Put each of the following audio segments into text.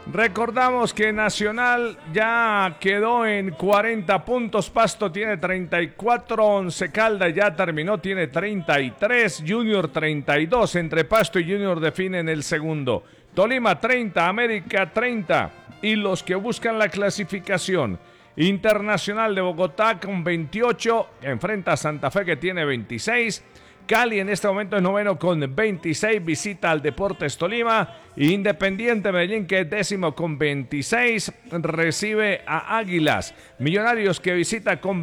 Recordamos que Nacional ya quedó en 40 puntos, Pasto tiene 34, Once Caldas ya terminó, tiene 33, Junior 32, entre Pasto y Junior definen el segundo. Tolima 30, América 30 y los que buscan la clasificación. Internacional de Bogotá con 28, enfrenta a Santa Fe que tiene 26. Cali en este momento es noveno con 26, visita al Deportes Tolima. Independiente Medellín, que es décimo con 26, recibe a Águilas. Millonarios que visita con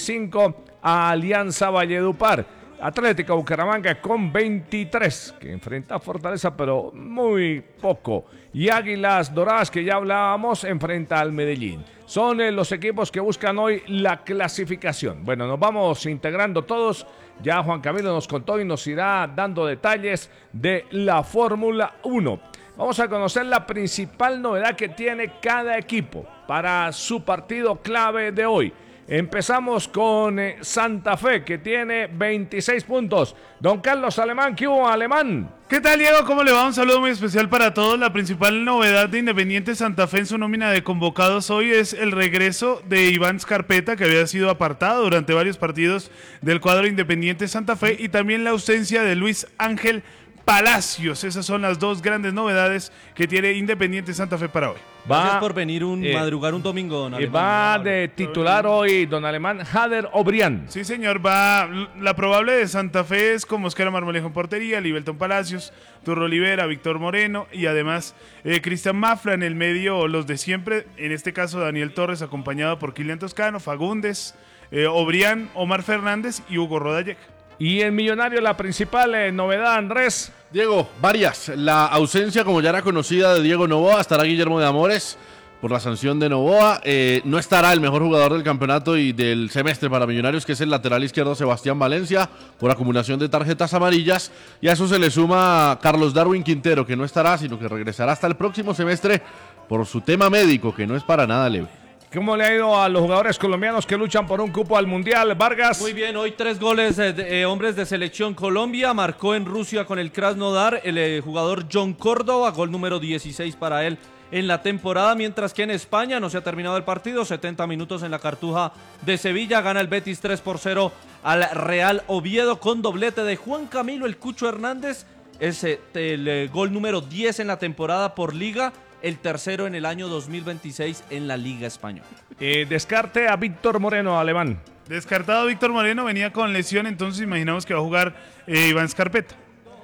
25 a Alianza Valledupar. Atlético Bucaramanga con 23, que enfrenta a Fortaleza, pero muy poco. Y Águilas Doradas, que ya hablábamos, enfrenta al Medellín. Son los equipos que buscan hoy la clasificación. Bueno, nos vamos integrando todos. Ya Juan Camilo nos contó y nos irá dando detalles de la Fórmula 1. Vamos a conocer la principal novedad que tiene cada equipo para su partido clave de hoy. Empezamos con Santa Fe, que tiene 26 puntos. Don Carlos Alemán, ¿qué hubo, Alemán? ¿Qué tal, Diego? ¿Cómo le va? Un saludo muy especial para todos. La principal novedad de Independiente Santa Fe en su nómina de convocados hoy es el regreso de Iván Scarpetta, que había sido apartado durante varios partidos del cuadro Independiente Santa Fe, y también la ausencia de Luis Ángel Palacios. Esas son las dos grandes novedades que tiene Independiente Santa Fe para hoy. Gracias por venir madrugar un domingo, don Alemán. Va de titular hoy, don Alemán, Jader Obrián. Sí, señor, va. La probable de Santa Fe es con Mosquera Marmolejo en portería, Libelton Palacios, Turro Olivera, Víctor Moreno y además Cristian Mafla en el medio, los de siempre. En este caso, Daniel Torres, acompañado por Kilian Toscano, Fagundes, Obrián, Omar Fernández y Hugo Rodallega. Y en Millonario, la principal novedad, Andrés. Diego, varias. La ausencia, como ya era conocida, de Diego Noboa. Estará Guillermo de Amores por la sanción de Noboa. No estará el mejor jugador del campeonato y del semestre para Millonarios, que es el lateral izquierdo Sebastián Valencia, por acumulación de tarjetas amarillas. Y a eso se le suma Carlos Darwin Quintero, que no estará, sino que regresará hasta el próximo semestre por su tema médico, que no es para nada leve. ¿Cómo le ha ido a los jugadores colombianos que luchan por un cupo al Mundial, Vargas? Muy bien, hoy 3 goles hombres de selección Colombia. Marcó en Rusia con el Krasnodar el jugador John Córdoba, gol número 16 para él en la temporada, mientras que en España no se ha terminado el partido, 70 minutos en la Cartuja de Sevilla, gana el Betis 3-0 al Real Oviedo con doblete de Juan Camilo El Cucho Hernández, es el gol número 10 en la temporada por Liga, el tercero en el año 2026 en la Liga Española. Descarte a Víctor Moreno, Alemán. Descartado Víctor Moreno, venía con lesión, entonces imaginamos que va a jugar Iván Scarpetta.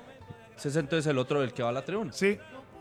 Ese es entonces el otro, el que va a la tribuna. Sí.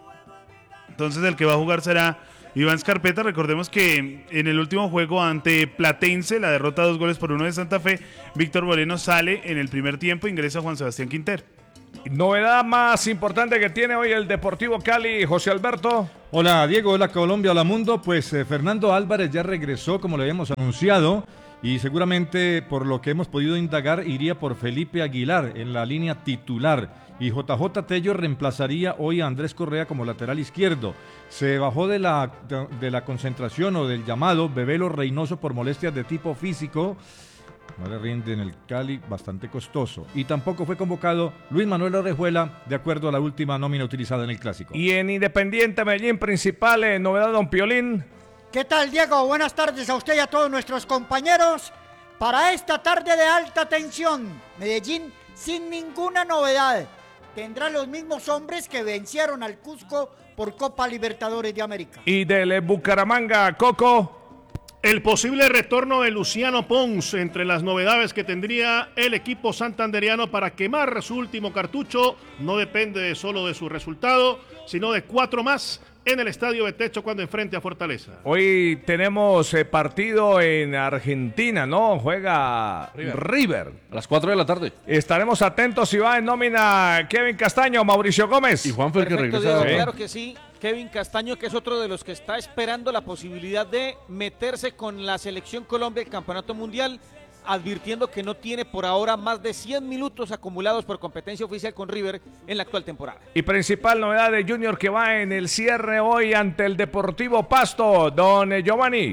Entonces el que va a jugar será Iván Scarpetta. Recordemos que en el último juego ante Platense, la derrota 2-1 de Santa Fe, Víctor Moreno sale en el primer tiempo, ingresa Juan Sebastián Quintero. Novedad más importante que tiene hoy el Deportivo Cali, José Alberto. Hola Diego, hola Colombia, hola mundo. Pues Fernando Álvarez ya regresó, como lo habíamos anunciado, y seguramente por lo que hemos podido indagar iría por Felipe Aguilar en la línea titular. Y JJ Tello reemplazaría hoy a Andrés Correa como lateral izquierdo. Se bajó de la concentración o del llamado Bebelo Reynoso por molestias de tipo físico. No le rinde en el Cali, bastante costoso. Y tampoco fue convocado Luis Manuel Orejuela, de acuerdo a la última nómina utilizada en el Clásico. Y en Independiente Medellín, principal novedad, don Piolín. ¿Qué tal, Diego? Buenas tardes a usted y a todos nuestros compañeros. Para esta tarde de alta tensión, Medellín sin ninguna novedad. Tendrá los mismos hombres que vencieron al Cusco por Copa Libertadores de América. Y del Bucaramanga, Coco. El posible retorno de Luciano Pons entre las novedades que tendría el equipo santandereano para quemar su último cartucho. No depende solo de su resultado, sino de 4 más en el Estadio Betecho cuando enfrente a Fortaleza. Hoy tenemos partido en Argentina, ¿no? Juega River. A las 4 de la tarde. Estaremos atentos si va en nómina Kevin Castaño, Mauricio Gómez. Y Juanfer que regresa. Diego, claro que sí. Kevin Castaño, que es otro de los que está esperando la posibilidad de meterse con la Selección Colombia del Campeonato Mundial, advirtiendo que no tiene por ahora más de 100 minutos acumulados por competencia oficial con River en la actual temporada. Y principal novedad de Junior que va en el cierre hoy ante el Deportivo Pasto, don Giovanni.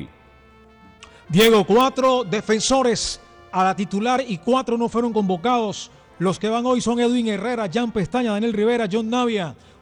Diego, 4 defensores a la titular y 4 no fueron convocados. Los que van hoy son Edwin Herrera, Jan Pestaña, Daniel Rivera, John Navia,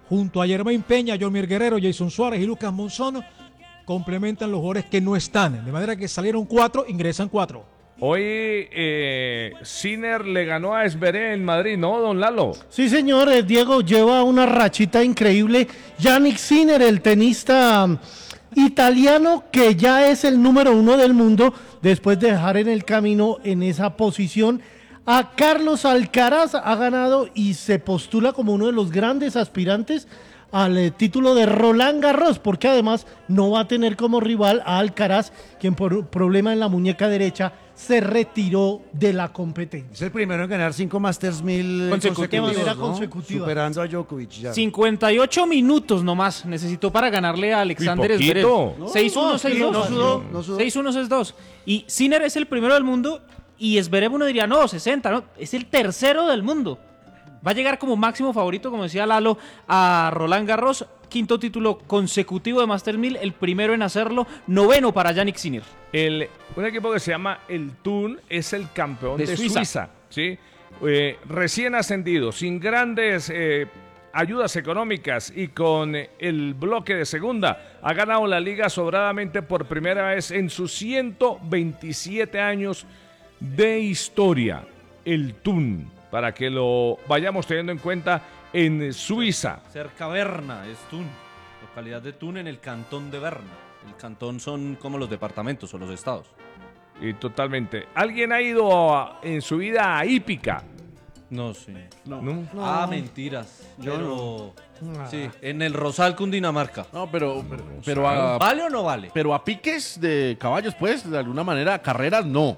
junto a Germain Peña, Yomir Guerrero, Jason Suárez y Lucas Monzón, complementan los jugadores que no están. De manera que salieron 4, ingresan 4. Hoy Sinner le ganó a Esberé en Madrid, ¿no, don Lalo? Sí, señor, Diego lleva una rachita increíble. Yannick Sinner, el tenista italiano que ya es el número 1 del mundo, después de dejar en el camino en esa posición a Carlos Alcaraz, ha ganado y se postula como uno de los grandes aspirantes al título de Roland Garros, porque además no va a tener como rival a Alcaraz, quien por problema en la muñeca derecha se retiró de la competencia. Es el primero en ganar 5 Masters 1000 consecutivos, de manera ¿no? consecutiva. Superando a Djokovic ya. 58 minutos nomás necesitó para ganarle a Alexander Zverev. 6-1, 6-2. No sudó. 6-1, 6-2. Y Sinner es el primero del mundo y Zverev uno diría, no, 60, no, es el tercero del mundo. Va a llegar como máximo favorito, como decía Lalo, a Roland Garros, 5º título consecutivo de Masters 1000, el primero en hacerlo, 9º para Yannick Sinner. Un equipo que se llama el Thun es el campeón de Suiza, ¿sí? Recién ascendido, sin grandes ayudas económicas y con el bloque de segunda, ha ganado la liga sobradamente por primera vez en sus 127 años de historia. El Thun, para que lo vayamos teniendo en cuenta en Suiza. Cerca Berna, es Thun, localidad de Thun en el cantón de Berna. El cantón son como los departamentos o los estados. Y totalmente. ¿Alguien ha ido en su vida a Hípica? No, sí. ¿No? Ah, mentiras. Sí, en el Rosal, Cundinamarca. No, pero ¿vale o no vale? Pero a piques de caballos, pues, de alguna manera, carreras, no.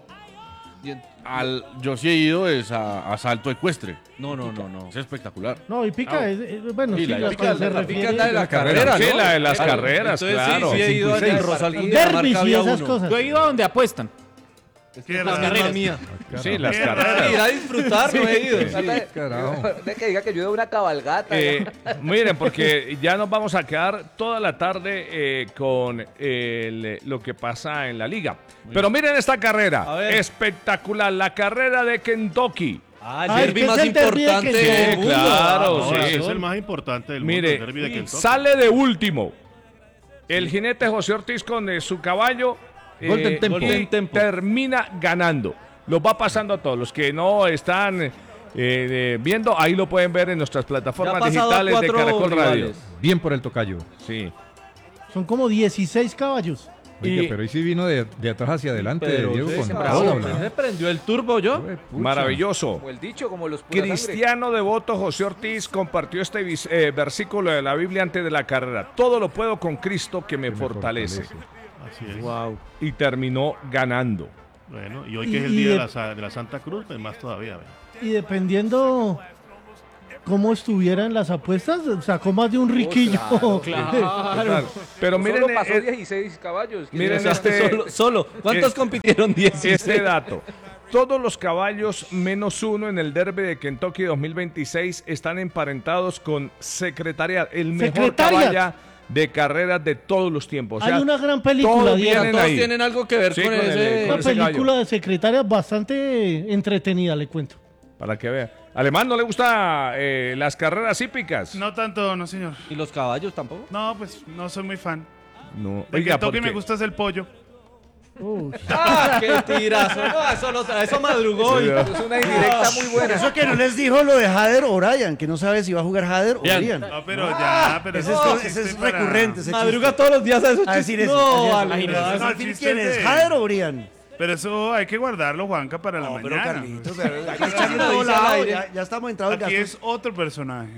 Yo sí he ido a salto ecuestre. No. Es espectacular. No, y pica, bueno, sí, sí, la la pica se la refiere pica la de la carrera, Sí, ¿no? la de las carreras, Entonces, claro. Sí, he ido en el Rosal, derbis Cundinamarca, y había esas uno. cosas. Yo he ido a donde apuestan. Qué Las raro. carreras mía. Sí, las Qué carreras. Ir a disfrutar, no he ido. De que diga que yo de una cabalgata. Miren, porque ya nos vamos a quedar toda la tarde con lo que pasa en la liga. Pero miren esta A carrera, ver. espectacular, la carrera de Kentucky. El Ay, derbi ¿qué más es el derbi de importante Kentucky? del Sí, mundo. claro, No, sí. es el más importante del mundo, Mire, el derbi de Kentucky. sale de último el jinete José Ortiz con su caballo. Golden Tempo. Y termina ganando. Lo va pasando a todos los que no están viendo. Ahí lo pueden ver en nuestras plataformas Ya ha pasado a digitales de 4 Caracol Radio. rivales. Bien por el tocayo. Sí. Son como 16 caballos. Oiga, Y- pero ahí sí vino de atrás hacia adelante Pero Diego sí, con se todo, bravo, ¿no? se prendió el turbo yo. Pucha. Maravilloso. Como el dicho, como los pura sangre. Cristiano devoto José Ortiz compartió este versículo de la Biblia antes de la carrera. Todo lo puedo con Cristo que me fortalece. Así es. Y terminó ganando. Bueno, y hoy que es el día de la Santa Cruz, pues más todavía. ¿verdad? Y dependiendo cómo estuvieran las apuestas, sacó más de un riquillo. Claro. Pero miren, Solo pasó 16 caballos. miren Solo. ¿Cuántos compitieron? 16. este dato. Todos los caballos menos uno en el Derby de Kentucky 2026 están emparentados con Secretariat, el mejor Secretariat. caballo de carreras de todos los tiempos. O sea, Hay una gran película, todos Diego. vienen Todos ahí. tienen algo que ver Sí, con con ese. Una ese gallo. película de secretarias bastante entretenida, le cuento. Para que vea. Alemán, ¿no le gusta las carreras hípicas? No tanto, no, señor. ¿Y los caballos tampoco? No, pues no soy muy fan. No. De Oiga, Kentucky ¿por me qué? gusta es el pollo. ¡Ah, qué tirazo! No, eso madrugó. Sí, Es una indirecta muy buena. Eso que no les dijo lo de Hader o Bryan, que no sabe si va a jugar Hader o Bryan. No, pero ya, pero Ese eso es existe para- recurrente. ese Madruga chiste. todos los días a esos A decir chistes. eso. No, así vale, es. no, Al no, fin, chiste ¿quién es? de- ¿Hader o Bryan? Pero eso hay que guardarlo, Juanca, para la No, pero mañana. Carlitos, pero aquí Lo están en dice todo al lado, aire. ya estamos entrados en Aquí gastos. es otro personaje.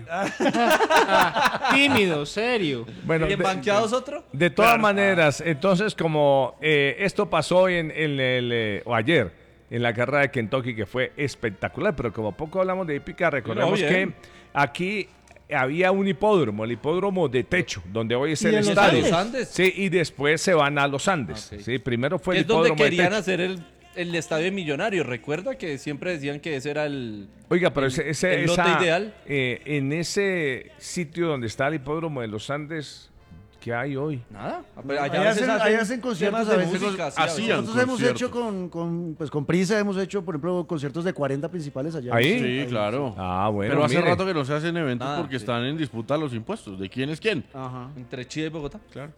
Tímido, serio. Bueno, ¿Y en de- banqueados otro? De todas Claro. maneras, entonces como esto pasó o ayer en la carrera de Kentucky, que fue espectacular, pero como poco hablamos de hípica, recordemos No, que bien. aquí había un hipódromo, el hipódromo de techo, donde hoy es Y el de los estadio. Andes. Andes. Sí, y después se van a los Andes. Ok. Sí, primero fue el Es donde hipódromo de querían techo. hacer el estadio de Millonarios. Recuerda que siempre decían que ese era el. Oiga, pero el lote ideal. en ese sitio donde está el hipódromo de los Andes, ¿Qué hay hoy? Nada. Allá hacen conciertos a veces. Nosotros hemos hecho con Prisa, hemos hecho, por ejemplo, conciertos de 40 principales allá. ¿Ahí? Sí, claro. Ah, bueno. Pero hace mire. rato que no se hacen eventos porque están en disputa los impuestos. ¿De quién es quién? Ajá. Entre Chile y Bogotá. Claro.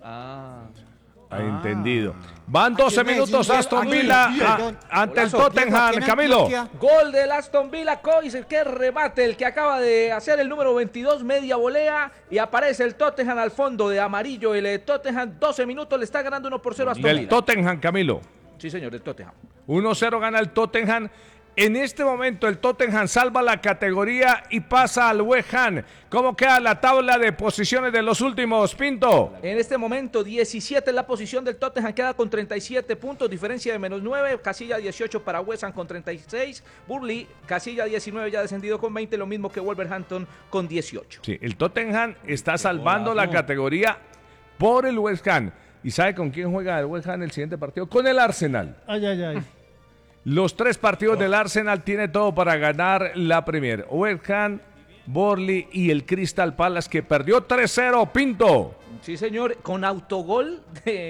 Entendido. Van 12 minutos Aston Villa ante el Tottenham, Camilo. Gol del Aston Villa, Cois, qué remate el que acaba de hacer el número 22, media volea, y aparece el Tottenham al fondo de amarillo. El Tottenham, 12 minutos, le está ganando 1-0 a Aston Del Villa. Tottenham, Camilo. Sí, señor, del Tottenham. 1-0 gana el Tottenham. En este momento el Tottenham salva la categoría y pasa al West Ham. ¿Cómo queda la tabla de posiciones de los últimos, Pinto? En este momento, 17 en la posición del Tottenham, queda con 37 puntos, diferencia de -9, casilla 18 para West Ham con 36, Burnley, casilla 19 ya descendido con 20, lo mismo que Wolverhampton con 18. Sí, el Tottenham está salvando la categoría por el West Ham. ¿Y sabe con quién juega el West Ham el siguiente partido? Con el Arsenal. Ay, ay, ay. Los 3 partidos del Arsenal tiene todo para ganar la Premier. West Ham, Burnley y el Crystal Palace, que perdió 3-0, Pinto. Sí, señor, con autogol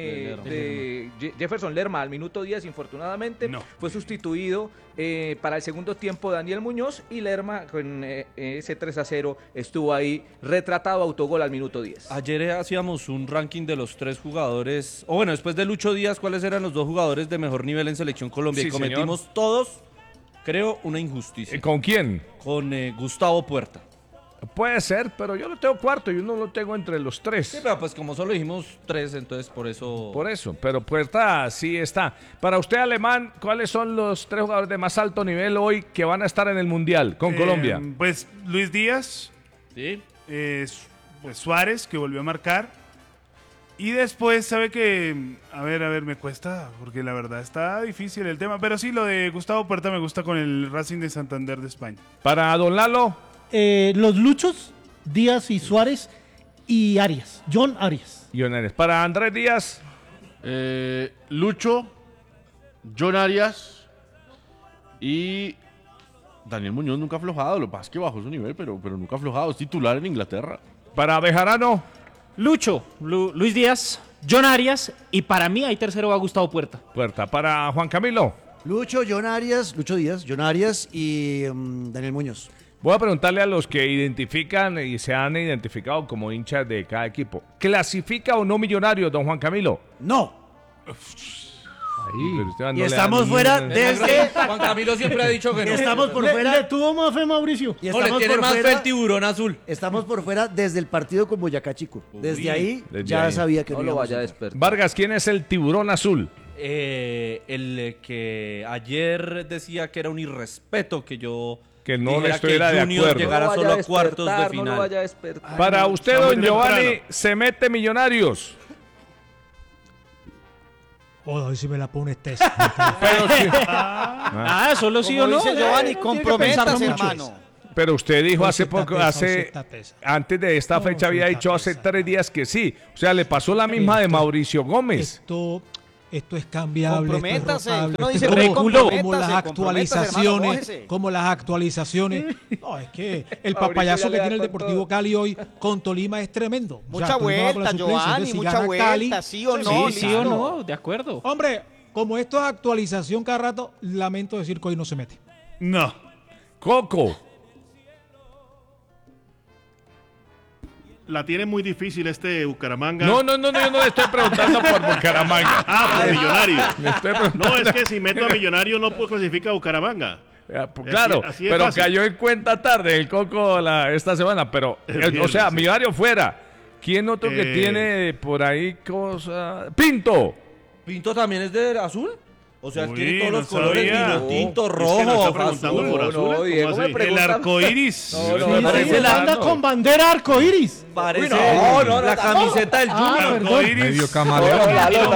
de Jefferson Lerma al minuto 10, infortunadamente, fue sustituido para el segundo tiempo Daniel Muñoz, y Lerma con ese 3-0 estuvo ahí retratado, autogol al minuto 10. Ayer hacíamos un ranking de los 3 jugadores, o bueno, después de Lucho Díaz, ¿cuáles eran los 2 jugadores de mejor nivel en Selección Colombia? Sí, y cometimos todos, creo, una injusticia. ¿Con quién? Con Gustavo Puerta. Puede ser, pero yo lo tengo cuarto y uno lo tengo entre los 3. Sí, pero pues como solo dijimos 3, entonces por eso... Por eso, pero Puerta sí está. Para usted, Alemán, ¿cuáles son los 3 jugadores de más alto nivel hoy que van a estar en el Mundial con Colombia? Pues Luis Díaz, sí. Pues Suárez, que volvió a marcar. Y después, ¿sabe que A ver, me cuesta, porque la verdad está difícil el tema. Pero sí, lo de Gustavo Puerta me gusta con el Racing de Santander de España. Para don Lalo... los Luchos, Díaz y Suárez y Arias. John Arias. Para Andrés Díaz. Lucho, John Arias y Daniel Muñoz nunca ha aflojado. Lo que pasa es que bajó su nivel, pero nunca ha aflojado. Es titular en Inglaterra. Para Bejarano. Lucho, Luis Díaz, John Arias, y para mí ahí tercero va Gustavo Puerta. Para Juan Camilo. Lucho Díaz, John Arias y Daniel Muñoz. Voy a preguntarle a los que identifican y se han identificado como hinchas de cada equipo. ¿Clasifica o no Millonarios, don Juan Camilo? No. Ahí, y estamos fuera desde... Juan Camilo siempre ha dicho que no. Estamos por fuera... ¿Le tuvo más fe, Mauricio? Y le tiene más fe el tiburón azul. Estamos por fuera desde el partido con Boyacá Chico. Desde ahí ya sabía que no lo vaya a despertar. Vargas, ¿quién es el tiburón azul? El que ayer decía que era un irrespeto que yo... Que no le estuviera de acuerdo. Llegara solo a cuartos de final. No lo vaya a despertar. Para usted, don Giovanni, ¿se mete Millonarios? Joder, si me la pones tesa. Solo sí o no. Dice Giovanni, comprométase, hermano. Pero usted dijo hace poco, tesa. antes de esta fecha había dicho hace 3 días que sí. O sea, le pasó la misma de Mauricio Gómez. Esto es cambiable. Comprométase. Esto es No dice rotable. comprométase, como las actualizaciones. Como las actualizaciones. No, es que el papayazo que tiene el Deportivo Cali hoy con Tolima es tremendo. Mucha vuelta, Giovanni, mucha vuelta. ¿Sí o no? Sí o no, de acuerdo. Hombre, como esto es actualización cada rato, lamento decir que hoy no se mete. No. Coco. La tiene muy difícil Bucaramanga. No, yo no le estoy preguntando por Bucaramanga. Por Millonario. No, es que si meto a Millonario no puedo clasificar a Bucaramanga. Claro, así es pero fácil. cayó en cuenta tarde el Coco esta semana. Pero, Bien, o sea, sí. Millonario fuera. ¿Quién otro que tiene por ahí cosa? ¡Pinto! ¿Pinto también es de azul? O sea, Uy, tiene todos no los colores, sabía. vino tinto, Es que rojo, nos está preguntando azul. por azules, Diego ¿cómo me así? pregunta- El arco iris. me parece Él anda con bandera arcoíris. Parece No, la camiseta del Junior. Arco iris. Medio camaleón. Lalo,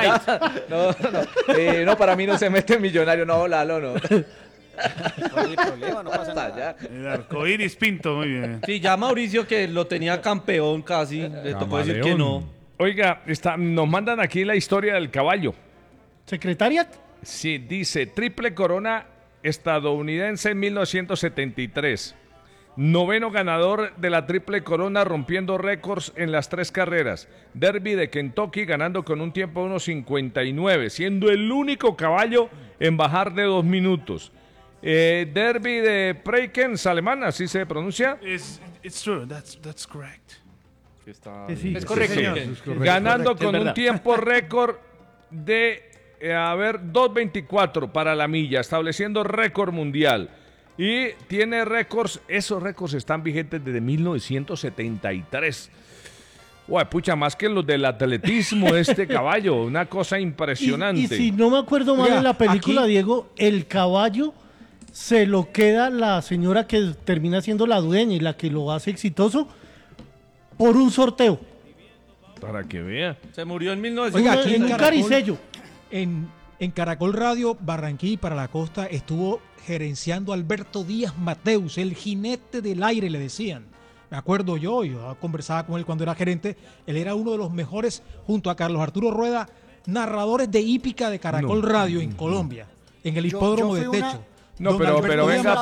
no, para mí no se mete Millonario. No, Lalo, no. ¿Cuál es el problema? No pasa nada. El arco iris Pinto, muy bien. Sí, ya Mauricio, que lo tenía campeón casi, le tocó decir que no. Oiga, nos mandan aquí la historia del caballo. ¿Secretariat? Sí, dice, triple corona estadounidense en 1973. Noveno ganador de la Triple Corona, rompiendo récords en las 3 carreras. Derby de Kentucky ganando con un tiempo de 1:59, siendo el único caballo en bajar de 2 minutos. Derby de Preikens, alemán, así se pronuncia. It's true, that's correct. Es correcto. Ganando con un tiempo récord de 2:24 para la milla, estableciendo récord mundial. Y tiene récords, esos récords están vigentes desde 1973. Uy, pucha, más que los del atletismo este caballo, una cosa impresionante. Y si no me acuerdo mal en la película, Diego, el caballo se lo queda la señora que termina siendo la dueña y la que lo hace exitoso por un sorteo. Para que vea. Se murió en 1900. Oiga, aquí en un caricello. En Caracol Radio, Barranquilla y para la costa estuvo gerenciando Alberto Díaz Mateus, el jinete del aire, le decían. Me acuerdo yo conversaba con él cuando era gerente. Él era uno de los mejores, junto a Carlos Arturo Rueda, narradores de hípica de Caracol Radio en Colombia, en el hipódromo de Techo. No, pero venga,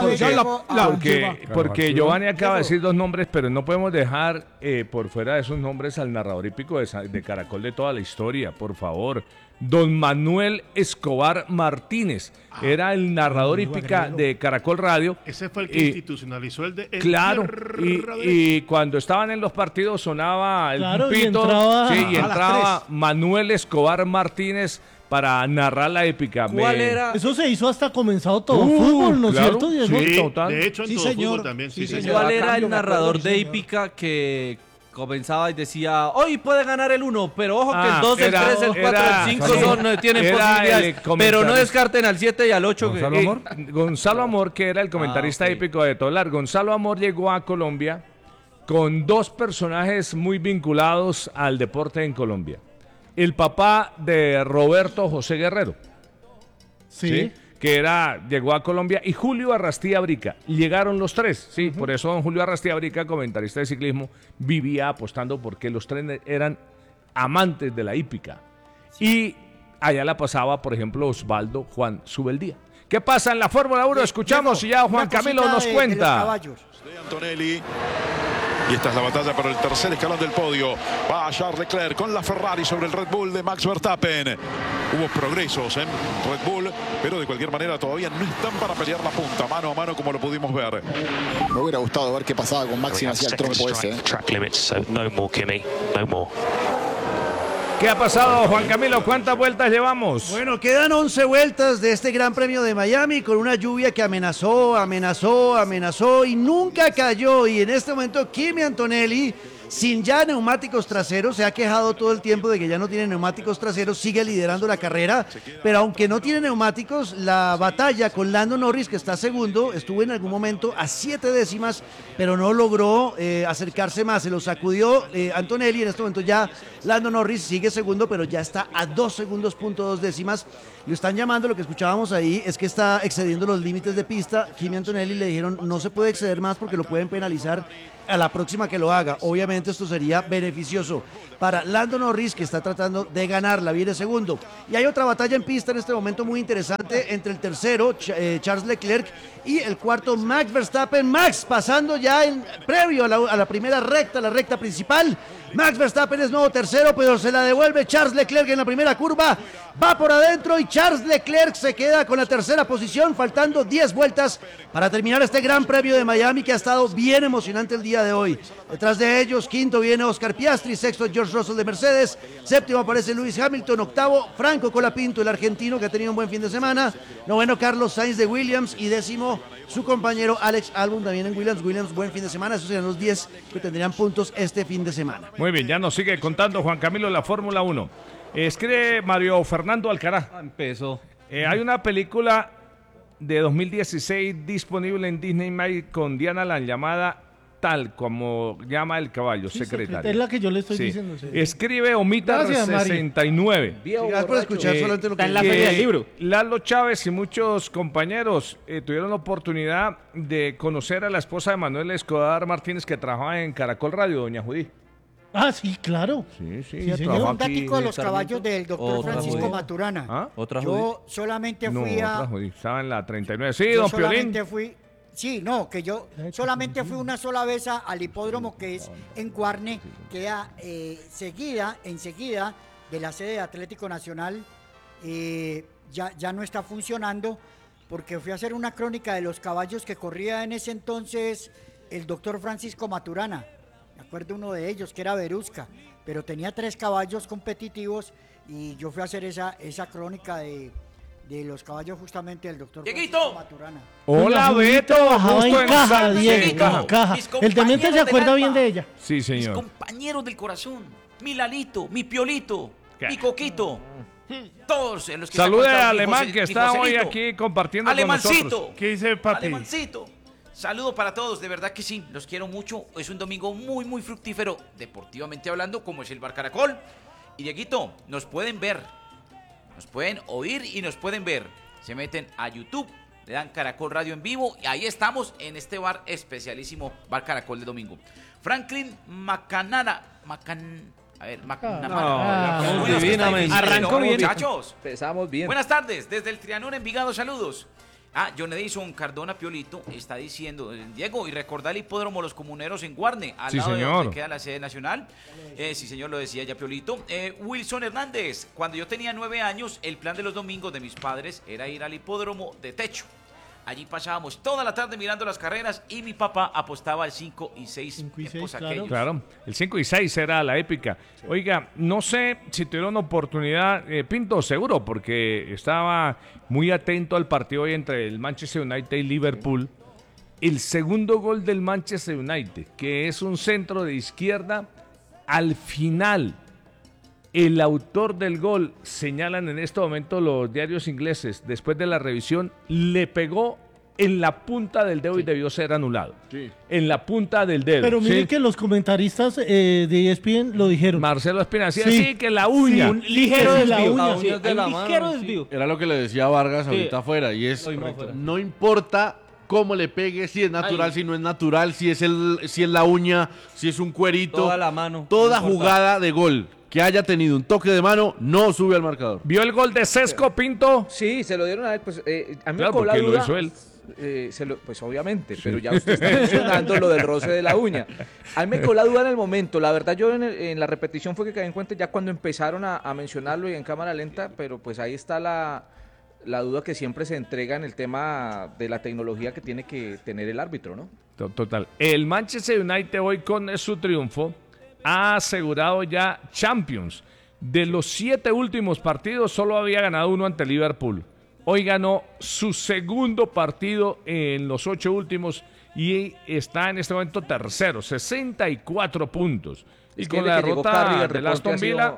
porque Giovanni acaba de decir 2 nombres, pero no podemos dejar por fuera de esos nombres al narrador hípico de Caracol de toda la historia, por favor. Don Manuel Escobar Martínez era el narrador hípica de Caracol Radio. Ese fue el que institucionalizó el de... Claro, y cuando estaban en los partidos sonaba el pito, y entraba Manuel Escobar Martínez para narrar la épica. ¿Cuál era? Eso se hizo hasta comenzado todo fútbol, ¿no es cierto, Diego? Sí, total. De hecho, en todo fútbol también. Sí, señor. ¿Cuál era el narrador de hípica que comenzaba y decía, hoy puede ganar el 1, pero ojo que el 2, el 3, el 4, el 5 tienen posibilidades, pero no descarten al 7 y al 8. Gonzalo Amor, que era el comentarista hípico de Tolar. Gonzalo Amor llegó a Colombia con 2 personajes muy vinculados al deporte en Colombia. El papá de Roberto José Guerrero, ¿sí? Que llegó a Colombia, y Julio Arrastía Brica. Llegaron los 3, sí, por eso don Julio Arrastía Brica, comentarista de ciclismo, vivía apostando porque los 3 eran amantes de la hípica. Y allá la pasaba, por ejemplo, Osvaldo Juan Subeldía. ¿Qué pasa en la Fórmula 1? Escuchamos y ya Juan Camilo nos cuenta. De Antonelli. Y esta es la batalla por el tercer escalón del podio. Va Charles Leclerc con la Ferrari sobre el Red Bull de Max Verstappen. Hubo progresos en Red Bull, pero de cualquier manera todavía no están para pelear la punta, mano a mano, como lo pudimos ver. Me hubiera gustado ver qué pasaba con Max hacia el trompo ese. ¿Qué ha pasado, Juan Camilo? ¿Cuántas vueltas llevamos? Bueno, quedan 11 vueltas de este Gran Premio de Miami con una lluvia que amenazó y nunca cayó. Y en este momento Kimi Antonelli, sin ya neumáticos traseros, se ha quejado todo el tiempo de que ya no tiene neumáticos traseros, sigue liderando la carrera, pero aunque no tiene neumáticos, la batalla con Lando Norris, que está segundo, estuvo en algún momento a 7 décimas, pero no logró acercarse más, se lo sacudió Antonelli. En este momento ya Lando Norris sigue segundo, pero ya está a 2 segundos, .2 décimas. Lo están llamando, lo que escuchábamos ahí es que está excediendo los límites de pista. Kimi Antonelli le dijeron no se puede exceder más porque lo pueden penalizar a la próxima que lo haga. Obviamente esto sería beneficioso para Lando Norris, que está tratando de ganarla, viene segundo. Y hay otra batalla en pista en este momento muy interesante entre el tercero, Charles Leclerc, y el cuarto, Max Verstappen. Max pasando ya en previo a la primera recta, la recta principal. Max Verstappen es nuevo tercero, pero se la devuelve Charles Leclerc en la primera curva. Va por adentro y Charles Leclerc se queda con la tercera posición, faltando 10 vueltas para terminar este Gran Premio de Miami, que ha estado bien emocionante el día de hoy. Detrás de ellos, quinto viene Oscar Piastri, sexto George Russell de Mercedes, séptimo aparece Lewis Hamilton, octavo Franco Colapinto, el argentino, que ha tenido un buen fin de semana, noveno Carlos Sainz de Williams, y décimo su compañero Alex Albon también en Williams, buen fin de semana. Esos serían los 10 que tendrían puntos este fin de semana. Muy bien, ya nos sigue contando Juan Camilo la Fórmula 1. Escribe Mario Fernando Alcaraz. Empezó. Hay una película de 2016 disponible en Disney con Diana Land llamada Tal como llama el caballo, sí, secretario. Es la que yo le estoy diciendo. Sí. Escribe Omita 69. Gracias por escuchar solamente lo que está en la feria del libro. Lalo Chávez y muchos compañeros tuvieron la oportunidad de conocer a la esposa de Manuel Escobar Martínez, que trabajaba en Caracol Radio, doña Judí. Ah, sí, claro. Sí, un tático de los caballos del doctor Francisco Maturana. ¿Ah? Yo solamente fui Estaba en la 39. Sí, don Piolín. Fui Sí, no, que yo solamente fui una sola vez al hipódromo que es en Guarne, queda enseguida de la sede de Atlético Nacional. Ya no está funcionando porque fui a hacer una crónica de los caballos que corría en ese entonces el doctor Francisco Maturana. Me acuerdo uno de ellos que era Berusca, pero tenía 3 caballos competitivos y yo fui a hacer esa crónica de los caballos justamente del doctor Francisco Maturana. Hola, Beto. Bajaba en caja, Diego, en caja. El teniente se acuerda bien de ella. Sí, señor. Mis compañeros del corazón, mi Lalito, mi Piolito, mi Coquito. Todos los que salude se a acuerdan, Alemán, que está hoy aquí compartiendo con nosotros. ¿Qué dice papi? Alemancito. Saludo para todos, de verdad que sí, los quiero mucho. Es un domingo muy, muy fructífero, deportivamente hablando, como es el Bar Caracol. Y Dieguito, nos pueden ver, nos pueden oír y nos pueden ver. Se meten a YouTube, le dan Caracol Radio en vivo y ahí estamos en este bar especialísimo, Bar Caracol de domingo. Franklin Macanara, divinamente. Arrancó bien, muchachos. Empezamos bien. Buenas tardes, desde el Trianón Envigado, saludos. John Edison Cardona Piolito está diciendo, Diego, y recordar el hipódromo Los Comuneros en Guarne, al lado de donde queda la sede nacional. Sí, señor, lo decía ya Piolito. Wilson Hernández, cuando yo tenía 9 años, el plan de los domingos de mis padres era ir al hipódromo de Techo. Allí pasábamos toda la tarde mirando las carreras y mi papá apostaba al 5 y 6 tiempos aquellos. Claro, el 5 y 6 era la épica. Sí. Oiga, no sé si tuvieron oportunidad, Pinto, seguro, porque estaba muy atento al partido hoy entre el Manchester United y Liverpool. El segundo gol del Manchester United, que es un centro de izquierda, al final, el autor del gol, señalan en este momento los diarios ingleses, después de la revisión, le pegó en la punta del dedo y debió ser anulado. Sí. En la punta del dedo. Pero miren que los comentaristas de ESPN lo dijeron. Marcelo Espina decía sí, que la uña. Sí, un ligero desvío. Ligero desvío. Era lo que le decía Vargas ahorita afuera, y es, no importa cómo le pegue, si es natural, si no es natural, si es la uña, si es un cuerito. Toda la mano. Toda jugada de gol que haya tenido un toque de mano, no sube al marcador. ¿Vio el gol de Sesco, Pinto? Sí, se lo dieron a él. Pues, a mí claro, me coló la duda. Lo hizo él. Pues obviamente, sí. Pero ya usted está mencionando lo del roce de la uña. A mí me coló la duda en el momento. La verdad, yo en la repetición fue que caí en cuenta ya cuando empezaron a mencionarlo y en cámara lenta, pero pues ahí está la duda que siempre se entrega en el tema de la tecnología que tiene que tener el árbitro, ¿no? Total. El Manchester United hoy con su triunfo ha asegurado ya Champions. De los 7 últimos partidos solo había ganado uno ante Liverpool. Hoy ganó su segundo partido en los 8 últimos y está en este momento tercero, 64 puntos. Y con la derrota del Aston Villa...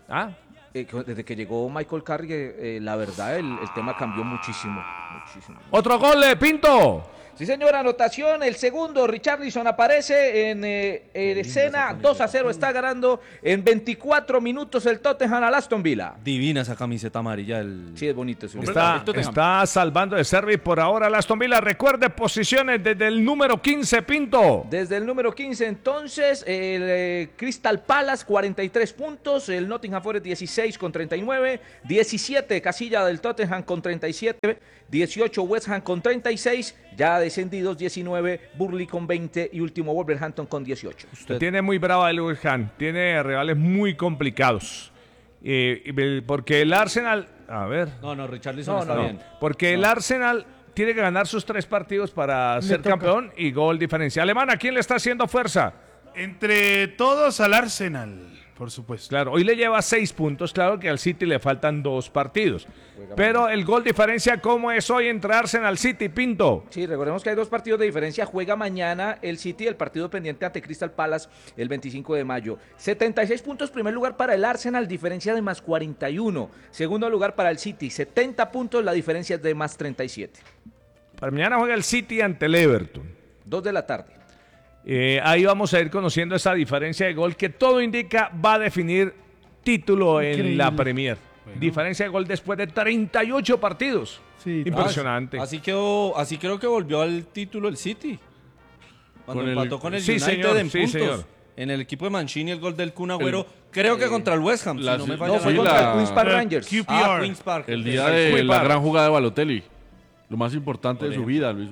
Desde que llegó Michael Carrick, la verdad, el tema cambió muchísimo. Otro gol de Pinto. Sí, señor, anotación, el segundo, Richarlison aparece en escena, 2-0 está ganando en 24 minutos el Tottenham al Aston Villa. Divina esa camiseta amarilla. Sí, es bonito. Está salvando de service por ahora el Aston Villa. Recuerde posiciones desde el número 15, Pinto. Desde el número 15, entonces, el Crystal Palace, 43 puntos, el Nottingham Forest, 16 con 39, 17 casilla del Tottenham con 37, 18 West Ham con 36, ya descendidos 19, Burnley con 20 y último Wolverhampton con 18. Usted tiene muy brava el West Ham, tiene rivales muy complicados. Porque el Arsenal, a ver. No, Richarlison está bien. Porque el Arsenal tiene que ganar sus 3 partidos para ser campeón y gol diferencia. Alemán, ¿a quién le está haciendo fuerza? Entre todos al Arsenal. Por supuesto. Claro, hoy le lleva 6 puntos, claro que al City le faltan 2 partidos. Pero el gol diferencia, ¿cómo es hoy entre Arsenal City, Pinto? Sí, recordemos que hay 2 partidos de diferencia. Juega mañana el City, el partido pendiente ante Crystal Palace el 25 de mayo. 76 puntos, primer lugar para el Arsenal, diferencia de más 41. Segundo lugar para el City, 70 puntos, la diferencia es de más 37. Para mañana juega el City ante el Everton. 2 de la tarde. Ahí vamos a ir conociendo esa diferencia de gol que todo indica va a definir título en la Premier. Bueno. Diferencia de gol después de 38 partidos. Sí, impresionante. Así creo que volvió al título el City. Cuando empató con el United en puntos. Señor. En el equipo de Mancini, el gol del Kun Agüero, creo que contra el West Ham. Fue contra el Queen's Park Rangers. Queen's Park. El día de la gran jugada de Balotelli. Lo más importante de su vida lo hizo ahí.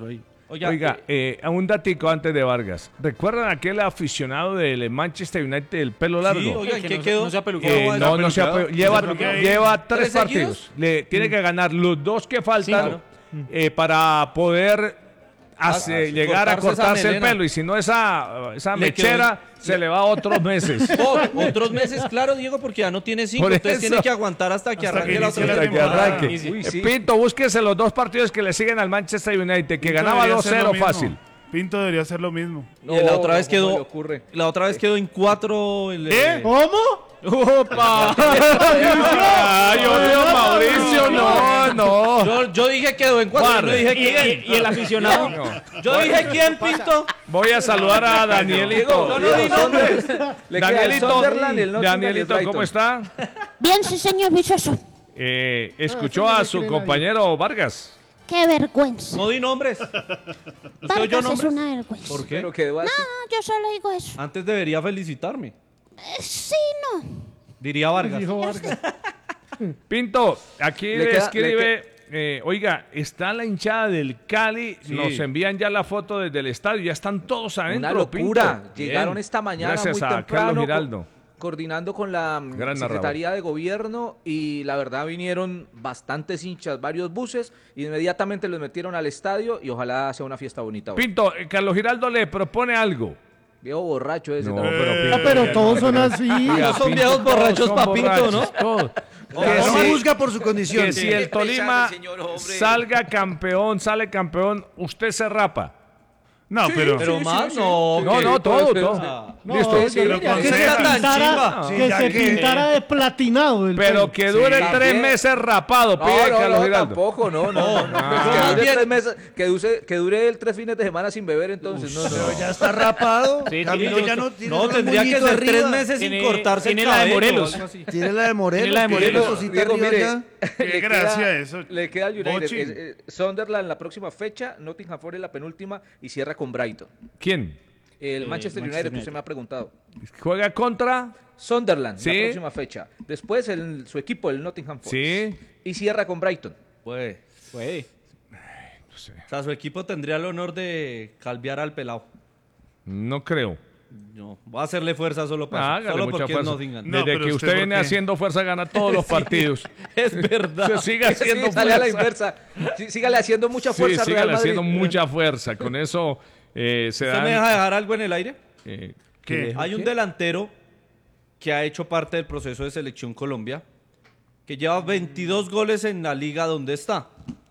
Oiga, un datico antes de Vargas. ¿Recuerdan aquel aficionado del Manchester United del pelo largo? Sí, oiga, ¿qué quedó? No se ha peluqueado. No se ha lleva 3 partidos. Le tiene que ganar los 2 que faltan para poder llegar a cortarse el pelo. Y si no, esa mechera se le va otros meses. Otros meses, claro, Diego, porque ya no tiene 5. Entonces tiene que aguantar hasta que arranque la otra temporada. Sí. Pinto, búsquese los 2 partidos que le siguen al Manchester United, que ganaba 2-0 fácil. Pinto debería hacer lo mismo. Y la otra vez quedó en 4. ¿Cómo? ¡Opa! ¡Ay, Dios, Mauricio! No. Yo dije quedó en 4, no dije quién. ¿Y el aficionado? Yo dije quién, Pinto. Voy a saludar a Danielito. No di nombres. Danielito, ¿cómo está? Bien, sí, señor Bichoso. ¿Escuchó a su compañero Vargas? Qué vergüenza. No di nombres. Vargas es una vergüenza. ¿Por qué? No, yo solo digo eso. Antes debería felicitarme. Sí, no. Diría Vargas. Pinto, aquí le escribe, oiga, está la hinchada del Cali, nos envían ya la foto desde el estadio, ya están todos adentro. Una locura. Pinto. Llegaron Bien. esta mañana Gracias muy a temprano. Carlos Giraldo. Coordinando con la Secretaría de Gobierno y la verdad vinieron bastantes hinchas, varios buses, y inmediatamente los metieron al estadio y ojalá sea una fiesta bonita hoy. Pinto, Carlos Giraldo le propone algo. Viejo borracho ese. No, también. pero todos son así. No son viejos borrachos pa' Pinto, ¿no? No me juzga por su condición. Que si el Tolima sale campeón, usted se rapa. No, pero No, todo. Listo. Que se pintara de platinado. Pero que dure 3 meses rapado, pide Carlos Giraldo. Tampoco, no. Que dure el 3 fines de semana sin beber, entonces. Pero ya está rapado. Camilo ya no tiene no, tendría que ser 3 meses sin cortarse el cabello. Tiene la de Morelos. Tiene la de Morelos. Tiene la de Morelos. Diego, mire, qué gracia eso. Le queda al United. Sunderland en la próxima fecha, Nottingham Forest la penúltima y cierra con Brighton. ¿Quién? El Manchester United, que usted me ha preguntado. ¿Juega contra? Sunderland, Sí. la próxima fecha. Después su equipo, el Nottingham Forest. Sí. Y cierra con Brighton. Pues. No sé. O sea, su equipo tendría el honor de calviar al pelado. No creo. No, voy a hacerle fuerza solo para Hágale solo mucha porque fuerza. es Nottingham. No, Desde pero que usted, usted ¿por viene qué? haciendo fuerza, gana todos los partidos. Es verdad. Se sigue haciendo Sí, sale a la fuerza. inversa. Sí, sígale haciendo mucha Sí, fuerza al Real sígale Madrid. haciendo mucha fuerza. Con eso se ¿Usted dan... me deja dejar algo en el aire? ¿Qué? Hay un delantero que ha hecho parte del proceso de selección Colombia, que lleva 22 goles en la liga donde está,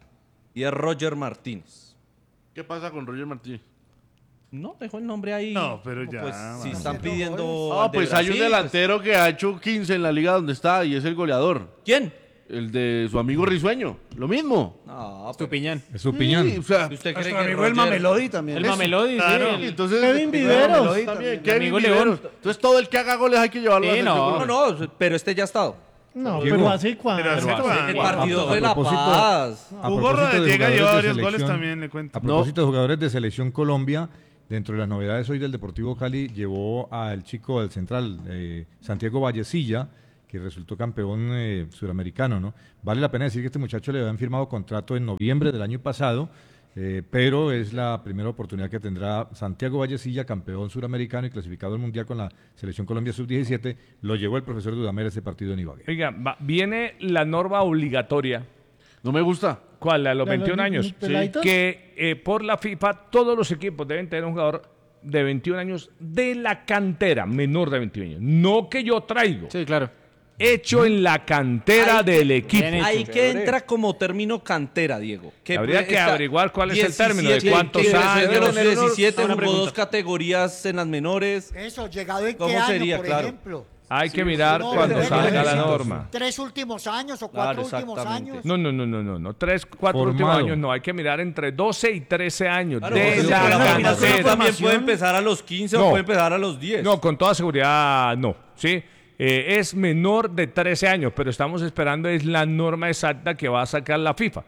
y es Roger Martínez. ¿Qué pasa con Roger Martínez? No, dejó el nombre ahí. No, pero como, ya, pues, si mano. están pidiendo... Ah, al de pues hay un Brasil, delantero que ha hecho 15 en la liga donde está y es el goleador. pues, ¿quién? El de su amigo Risueño. Lo mismo. No, Estupiñán. Es su piñón. Sí, o sea, ¿Usted cree Nuestro que amigo el Roger- Mamelodi también. El Mamelodi, Claro. sí. entonces, Kevin Viveros. También, también. Kevin Amigo Viveros. León. Entonces todo el que haga goles hay que llevarlo Sí, a la no. selección No, Colombia. no, pero este ya ha estado. No, Llegó. pero ¿hace cuándo? Pero hace El cuándo. partido a de La propósito- Paz. A Hugo propósito de Rodallega jugadores lleva de varios goles selección- también, le cuento. A propósito de jugadores de Selección Colombia, dentro de las novedades hoy del Deportivo Cali llevó al chico del central, Santiago Vallecilla, que resultó campeón suramericano, ¿no? Vale la pena decir que este muchacho le habían firmado contrato en noviembre del año pasado, pero es la primera oportunidad que tendrá Santiago Vallecilla, campeón suramericano y clasificado al Mundial con la Selección Colombia Sub-17. Lo llevó el profesor Dudamel a ese partido en Ibagué. Oiga, viene la norma obligatoria. No me gusta. ¿Cuál? A los ¿La de los 21 años. peladitos? Que por la FIFA todos los equipos deben tener un jugador de 21 años de la cantera, menor de 21 años. No que yo traigo. Sí, claro. Hecho en la cantera del equipo. Bien hecho. Ahí que entra como término cantera, Diego. Habría que averiguar cuál es el término, de 17, cuántos que años. desde los Tener 17 una jugó pregunta. 2 categorías en las menores. Eso, llegado en ¿Cómo qué año, sería? por Claro. ejemplo. Hay que mirar No, cuando debe salga tener la éxitos. norma. 3 últimos años o 4 Claro, últimos exactamente. años. No. 3, 4 últimos Formado. años no. Hay que mirar entre 12 y 13 años. Claro, de porque la la cantera. formación también puede empezar a los 15 No. o puede empezar a los 10. No, con toda seguridad no. ¿Sí? Es menor de 13 años, pero estamos esperando es la norma exacta que va a sacar la FIFA.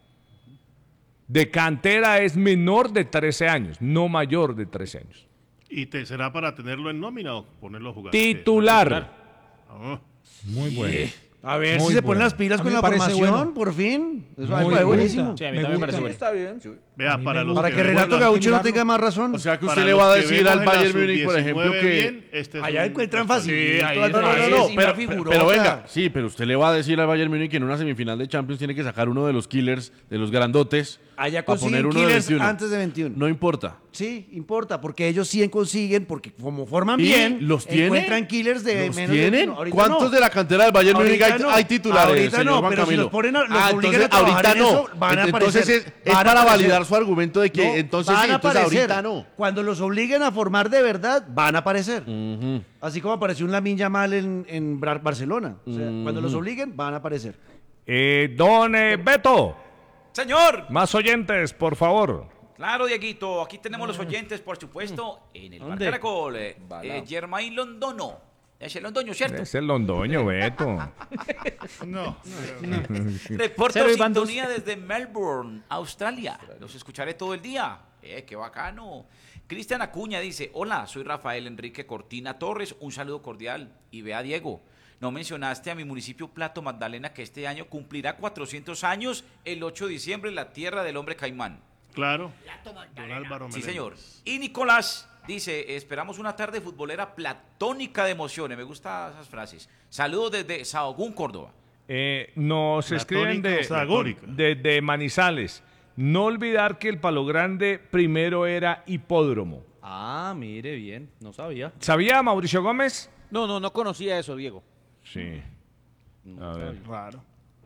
De cantera es menor de 13 años, no mayor de 13 años. ¿Y será para tenerlo en nómina o ponerlo a jugar? Titular. Ah. Muy bueno. A ver Muy si se ponen bueno. las pilas A con mí la me parece formación, bueno. por fin. Eso Muy me parece bueno. buenísimo. Sí, a mí también me parece bueno. Está bien, sí. Vea, para los Para que Renato vuelan- Gaucho no tenga más razón. O sea que para usted le los va a que decir vemos al en la Bayern Múnich, por ejemplo, sub-19 que... bien, este es Allá un- encuentran fácil. Sí, ahí No, no, no, está. no, Sí, una pero figurota. venga, sí, pero usted le va a decir al Bayern Múnich que en una semifinal de Champions tiene que sacar uno de los killers, de los grandotes, Allá para poner consiguen uno de killers 21. antes de 21. No importa. Sí, importa, porque ellos sí consiguen, porque como forman ¿Y bien, los tiene? encuentran killers de ¿Los menos tienen? de... no, ahorita ¿Cuántos no. de la cantera del Bayern Múnich Ahorita hay, no. hay titulares, Ahorita señor no, Juan pero si Camilo? los ponen los entonces obligan a trabajar ahorita en no. eso, van a Entonces aparecer. es Van a para aparecer. validar su argumento de que No, entonces van sí, a entonces aparecer. ahorita no. Cuando los obliguen a formar de verdad, van a aparecer. Así como apareció un Lamine Yamal en Barcelona. O sea, cuando los obliguen, van a aparecer. Don Beto, Señor. más oyentes, por favor. Claro, Dieguito, aquí tenemos los oyentes, por supuesto, en el Bar Caracol. Germain Londono. Es el Londoño, ¿cierto? Es el londoño, Beto. No. Reporto Cero y van dos. sintonía desde Melbourne, Australia. Los escucharé todo el día. Qué bacano. Cristian Acuña dice, hola, soy Rafael Enrique Cortina Torres, un saludo cordial. Y vea, Diego, no mencionaste a mi municipio Plato Magdalena, que este año cumplirá 400 años, el 8 de diciembre, la tierra del hombre caimán. Claro. Don Álvaro Sí, Meléndez. señor. Y Nicolás dice, esperamos una tarde futbolera platónica de emociones. Me gustan esas frases. Saludos desde Sahagún, Córdoba. Nos escriben Platónica. de Manizales. No olvidar que el Palo Grande primero era hipódromo. Ah, mire, bien. No sabía. ¿Sabía Mauricio Gómez? No conocía eso, Diego. Sí. A ver. Raro.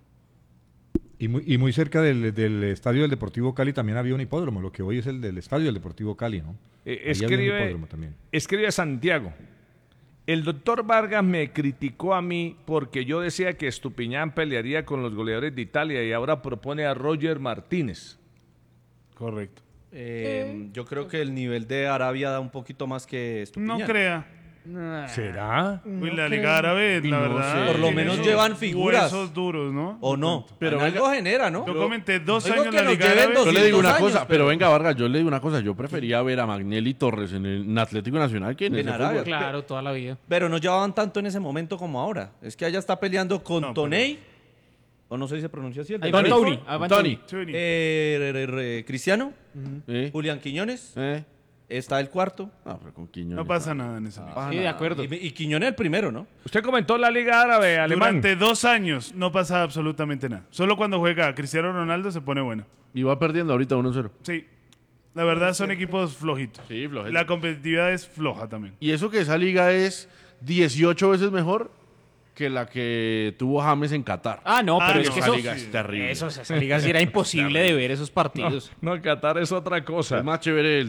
Y muy cerca del estadio del Deportivo Cali también había un hipódromo, lo que hoy es el del estadio del Deportivo Cali, ¿no? Ahí había un hipódromo también. Escribe Santiago. El doctor Vargas me criticó a mí porque yo decía que Estupiñán pelearía con los goleadores de Italia y ahora propone a Roger Martínez. Correcto. Yo creo que el nivel de Arabia da un poquito más que Estupiñán. No crea. ¿Será? Uy, la Liga Árabe, la verdad. Por lo tiene menos esos llevan figuras. Huesos duros, ¿no? ¿O no? Pero Pero algo genera, ¿no? Yo comenté 2 Digo años que en la nos Liga lleven Árabe. Yo le digo 200 una años, cosa, pero venga, Vargas, yo le digo una cosa. Yo prefería ver a Magnelli Torres en Atlético Nacional que en En ese Arabia. fútbol. Claro, toda la vida. Pero no llevaban tanto en ese momento como ahora. Es que allá está peleando con No, Toney, o no sé si se pronuncia así. el de Ivan Brentford. Toney. Tony. Cristiano, ¿Eh? Julián Quiñones, ¿Eh? está el cuarto. No, pero con Quiñones. No pasa nada en esa liga. Sí, de acuerdo. Y Quiñones el primero, ¿no? Usted comentó la Liga Árabe alemán. Durante 2 años no pasa absolutamente nada. Solo cuando juega Cristiano Ronaldo se pone bueno. Y va perdiendo ahorita 1-0. Sí. La verdad son equipos flojitos. Sí, flojito. La competitividad es floja también. Y eso que esa liga es 18 veces mejor que la que tuvo James en Qatar. Ah, no, pero es que esa eso, liga es terrible. esa liga sí era imposible de ver esos partidos. No, Qatar es otra cosa. Es más chévere,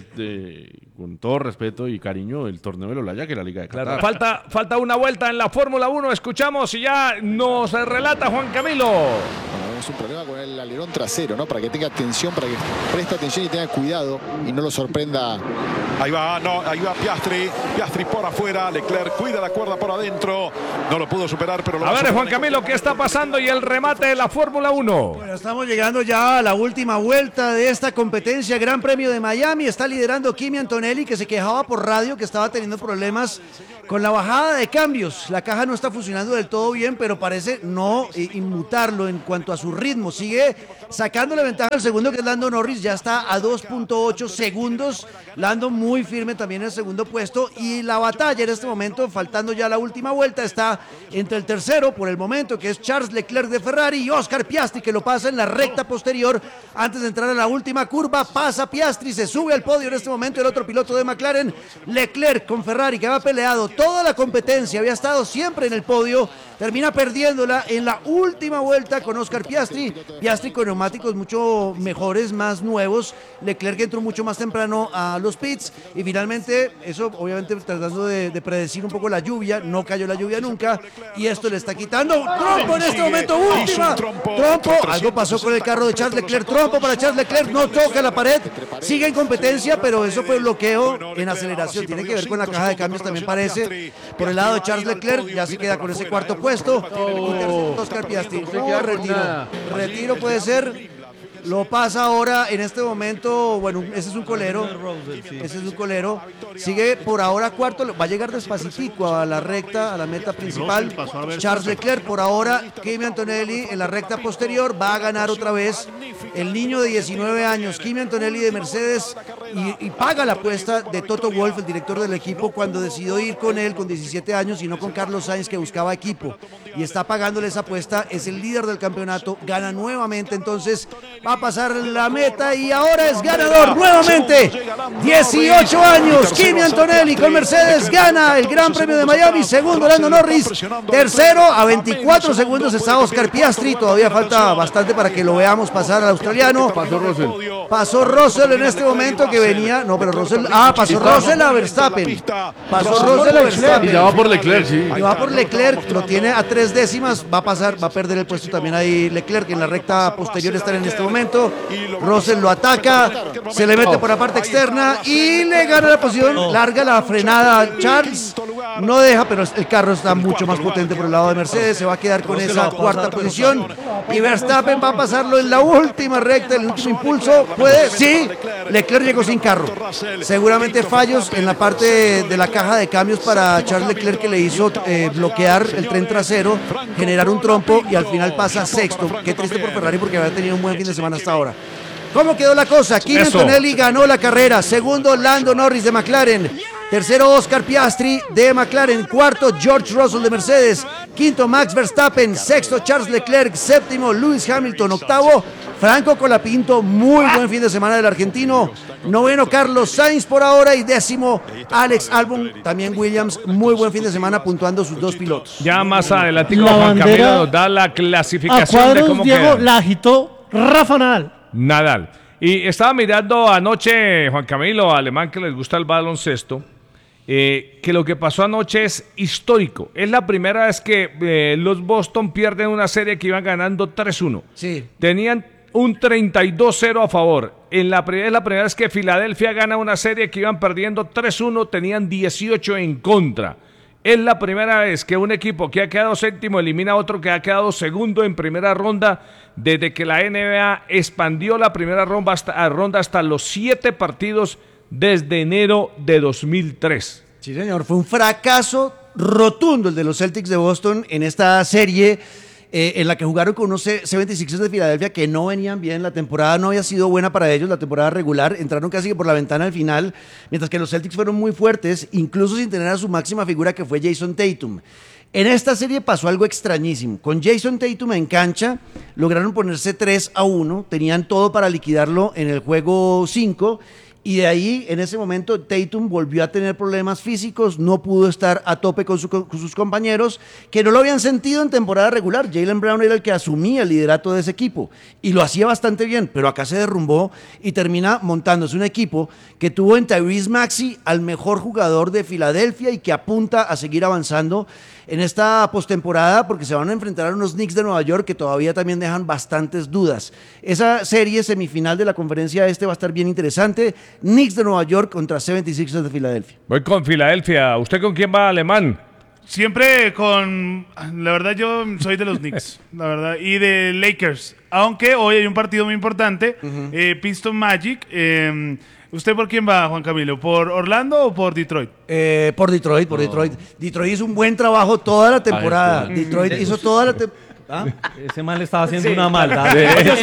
con todo respeto y cariño, el torneo de Olaya que la liga de Qatar. Claro. Falta una vuelta en la Fórmula 1. Escuchamos y ya nos relata Juan Camilo. Bueno, es un problema con el alerón trasero, ¿no? Para que tenga atención, para que preste atención y tenga cuidado y no lo sorprenda. Ahí va Piastri. Piastri por afuera. Leclerc cuida la cuerda por adentro. No lo pudo superar, pero lo A va ver, superar. Juan Camilo, ¿qué está pasando? Y el remate de la Fórmula 1. Bueno, estamos llegando ya a la última vuelta de esta competencia. Gran Premio de Miami. Está liderando Kimi Antonelli, que se quejaba por radio que estaba teniendo problemas con la bajada de cambios. La caja no está funcionando del todo bien, pero parece no inmutarlo en cuanto a su ritmo. Sigue sacándole ventaja al segundo, que es Lando Norris. Ya está a 2.8 segundos. Lando muy firme también en el segundo puesto. Y la batalla en este momento, faltando ya la última vuelta, está entre el tercero por el momento, que es Charles Leclerc de Ferrari, y Oscar Piastri, que lo pasa en la recta posterior antes de entrar a la última curva. Pasa Piastri, se sube al podio en este momento el otro piloto de McLaren, Leclerc con Ferrari, que había peleado toda la competencia, había estado siempre en el podio, termina perdiéndola en la última vuelta con Oscar Piastri. Piastri con neumáticos mucho mejores, más nuevos. Leclerc entró mucho más temprano a los pits y finalmente, eso obviamente tratando de predecir un poco la lluvia, no cayó la lluvia nunca y esto le está quitando trompo en este momento, última trompo, algo pasó con el carro de Charles Leclerc, trompo para Charles Leclerc, no toca la pared, sigue en competencia, pero eso fue bloqueo en aceleración, tiene que ver con la caja de cambios también parece, por el lado de Charles Leclerc, ya se queda con ese cuarto puesto, y tercero Oscar Piastri, no, retiro puede ser. Lo pasa ahora en este momento, bueno, ese es un colero. Ese es un colero. Sigue por ahora cuarto, va a llegar despacitico a la recta, a la meta principal. Charles Leclerc por ahora, Kimi Antonelli en la recta posterior, va a ganar otra vez el niño de 19 años, Kimi Antonelli de Mercedes, y paga la apuesta de Toto Wolff, el director del equipo, cuando decidió ir con él con 17 años y no con Carlos Sainz, que buscaba equipo. Y está pagándole esa apuesta, es el líder del campeonato, gana nuevamente, entonces va a pasar la meta y ahora es ganador nuevamente. 18 años, Kimi Antonelli con Mercedes gana el Gran Premio de Miami. Segundo, Lando Norris. Tercero, a 24 segundos está Oscar Piastri. Todavía falta bastante para que lo veamos pasar al australiano. Pasó Russell en este momento que venía. No, pero Russell. Pasó Russell a Verstappen. Pasó Russell a Verstappen. Y ya va por Leclerc, sí. Y va por Leclerc. Lo tiene a 3 décimas. Va a pasar, va a perder el puesto también ahí Leclerc. En la recta posterior está en este momento. Russell lo ataca. Se le mete por la parte externa y le gana la posición. Larga la frenada a Charles. No deja, pero el carro está mucho más potente por el lado de Mercedes. Se va a quedar con esa cuarta posición. Y Verstappen va a pasarlo en la última recta, el último impulso. ¿Puede? Sí. Leclerc llegó sin carro. Seguramente fallos en la parte de la caja de cambios para Charles Leclerc, que le hizo bloquear el tren trasero, generar un trompo y al final pasa sexto. Qué triste por Ferrari porque había tenido un buen fin de semana hasta ahora. ¿Cómo quedó la cosa? Kimi Antonelli ganó la carrera. Segundo, Lando Norris de McLaren. Tercero, Oscar Piastri de McLaren. Cuarto, George Russell de Mercedes. Quinto, Max Verstappen. Sexto, Charles Leclerc. Séptimo, Lewis Hamilton. Octavo, Franco Colapinto. Muy buen fin de semana del argentino. Noveno, Carlos Sainz por ahora. Y décimo, Alex Albon. También Williams. Muy buen fin de semana puntuando sus dos pilotos. Ya más adelante, Juan Camilo nos da la clasificación de cómo Diego, queda. la agitó Rafa Nadal. Y estaba mirando anoche, Juan Camilo, alemán, que les gusta el baloncesto, que lo que pasó anoche es histórico. Es la primera vez que los Boston pierden una serie que iban ganando 3-1. Sí. Tenían un 32-0 a favor. Es la primera vez que Filadelfia gana una serie que iban perdiendo 3-1, tenían 18 en contra. Es la primera vez que un equipo que ha quedado séptimo elimina a otro que ha quedado segundo en primera ronda desde que la NBA expandió la primera ronda hasta los 7 partidos desde enero de 2003. Sí, señor, fue un fracaso rotundo el de los Celtics de Boston en esta serie en la que jugaron con unos 76ers de Filadelfia que no venían bien. La temporada no había sido buena para ellos, la temporada regular. Entraron casi que por la ventana al final, mientras que los Celtics fueron muy fuertes, incluso sin tener a su máxima figura, que fue Jason Tatum. En esta serie pasó algo extrañísimo. Con Jason Tatum en cancha, lograron ponerse 3-1, tenían todo para liquidarlo en el juego 5, y de ahí, en ese momento, Tatum volvió a tener problemas físicos, no pudo estar a tope con sus compañeros, que no lo habían sentido en temporada regular. Jaylen Brown era el que asumía el liderato de ese equipo, y lo hacía bastante bien, pero acá se derrumbó y termina montándose un equipo que tuvo en Tyrese Maxey al mejor jugador de Filadelfia y que apunta a seguir avanzando en esta postemporada, porque se van a enfrentar a unos Knicks de Nueva York que todavía también dejan bastantes dudas. Esa serie semifinal de la conferencia va a estar bien interesante. Knicks de Nueva York contra 76ers de Filadelfia. Voy con Filadelfia. ¿Usted con quién va, alemán? Siempre con... La verdad, yo soy de los Knicks, la verdad, y de Lakers. Aunque hoy hay un partido muy importante, Pistons Magic. ¿Usted por quién va, Juan Camilo? ¿Por Orlando o por Detroit? Por Detroit. Detroit hizo un buen trabajo toda la temporada. Detroit hizo toda la temporada. ¿Ah? Ese man le estaba haciendo una maldad.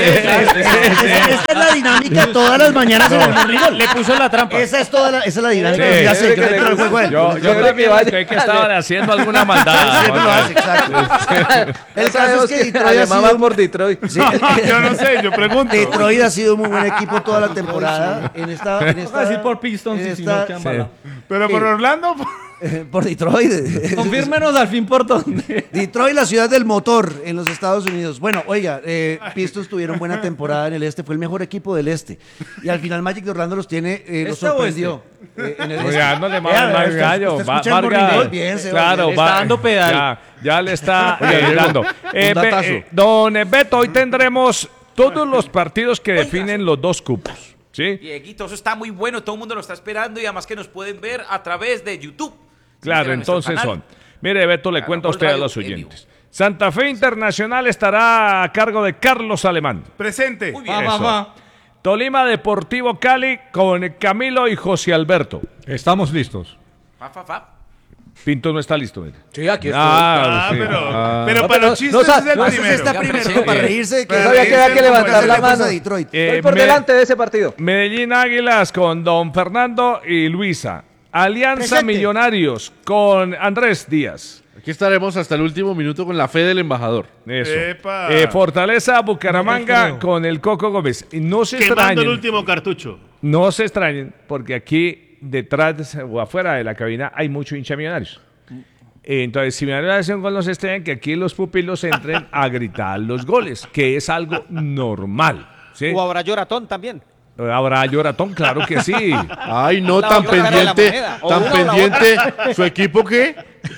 Esa es la dinámica todas las mañanas en el Morning. Le puso la trampa. Esa es la dinámica. Sí, ya sé, yo le entro al juego a él. Yo creo que estaban haciendo alguna maldad. Siempre lo hace, exacto. El caso es que Detroit ha sido... por Detroit. Sí, yo no sé, yo pregunto. Detroit ha sido muy buen equipo toda la temporada. En esta decir por Pistons, si no quedan balados. Pero por Orlando... Por Detroit. Confírmenos al fin por dónde. Detroit, la ciudad del motor en los Estados Unidos. Bueno, oiga, Pistons tuvieron buena temporada en el este, fue el mejor equipo del este. Y al final Magic de Orlando los tiene, los sorprendió. En el este. Oiga, no le más gallo. Claro, le está dando pedal. Ya le está dando. Don Beto, hoy tendremos todos los partidos que definen los dos cupos. ¿Sí? Dieguito, eso está muy bueno, todo el mundo lo está esperando y además que nos pueden ver a través de YouTube. Claro, entonces son. Mire, Beto, le cuento a usted a los oyentes. Santa Fe Internacional estará a cargo de Carlos Alemán. Presente. Muy bien. Tolima Deportivo Cali con Camilo y José Alberto. Estamos listos. Pinto no está listo. Mire. Sí, aquí estoy. Pero para los chistes es el primero. Está primero para reírse. Que sabía que había que levantar la mano. Detroit. Estoy por delante de ese partido. Medellín Águilas con Don Fernando y Luisa. Alianza Presente. Millonarios con Andrés Díaz. Aquí estaremos hasta el último minuto con la fe del embajador. Eso. Epa. Fortaleza Bucaramanga con el Coco Gómez. Y no se Quemando el extrañen. último cartucho. No se extrañen, porque aquí detrás o afuera de la cabina hay mucho hincha Millonarios. Entonces, si Millonarios hace un gol, no se extrañen que aquí los pupilos entren a gritar los goles, que es algo normal. ¿sí? O habrá lloratón también. Habrá lloratón, claro que sí. Ay, no, La tan otra cara de la pendiente. moneda. Tan O una o la pendiente. ¿Su equipo qué?